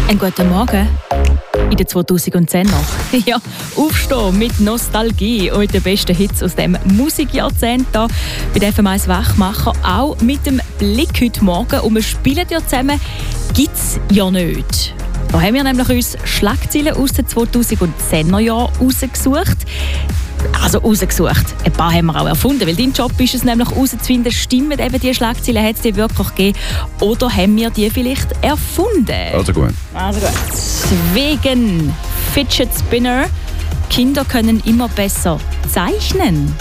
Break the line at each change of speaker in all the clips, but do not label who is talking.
Einen guten Morgen in den 2010er. Ja, aufstehen mit Nostalgie und den besten Hits aus dem Musikjahrzehnt hier bei der FM1 Wachmacher. Auch mit dem Blick heute Morgen. Und wir spielen ja zusammen «Gibt's ja nicht». Da haben wir nämlich uns Schlagzeilen aus den 2010er Jahren rausgesucht. Also rausgesucht. Ein paar haben wir auch erfunden, weil dein Job ist es nämlich herauszufinden, stimmen eben die Schlagzeilen, hat es die wirklich gegeben oder haben wir die vielleicht erfunden?
Also gut.
Wegen Fidget Spinner. Kinder können immer besser zeichnen.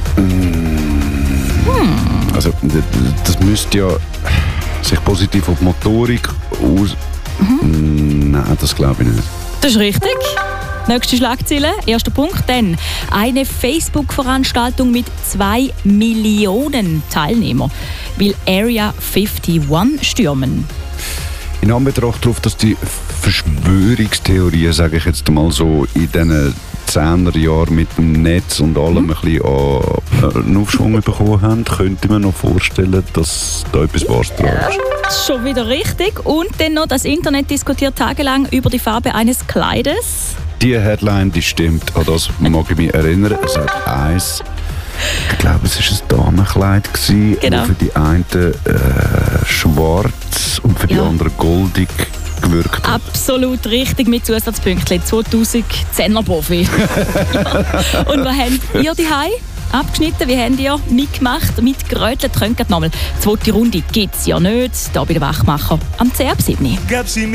Also das müsste ja sich positiv auf die Motorik aus... Nein, das glaube ich nicht.
Das ist richtig. Nächste Schlagzeile, erster Punkt. Dann eine Facebook-Veranstaltung mit 2 Millionen Teilnehmern will Area 51 stürmen.
In Anbetracht darauf, dass die Verschwörungstheorien, sage ich jetzt mal so, in diesen 10er Jahren mit dem Netz und allem ein bisschen einen Aufschwung bekommen haben, könnte ich mir noch vorstellen, dass da etwas Wahres dran ist.
Schon wieder richtig. Und dann noch, das Internet diskutiert tagelang über die Farbe eines Kleides.
Die Headline, die stimmt, an das mag ich mich erinnern. Es hat eins, ich glaube, es war ein Damenkleid,
Genau.
das für die einen schwarz und für die anderen goldig gewirkt hat.
Absolut richtig, mit Zusatzpünktchen. 2010er Profi. Ja. Und was habt ihr daheim abgeschnitten? Wie habt ihr mitgemacht, mitgerötelt? Könnt ihr nochmal. Die zweite Runde gibt es ja nicht. Hier bei den Wachmacher am CR7.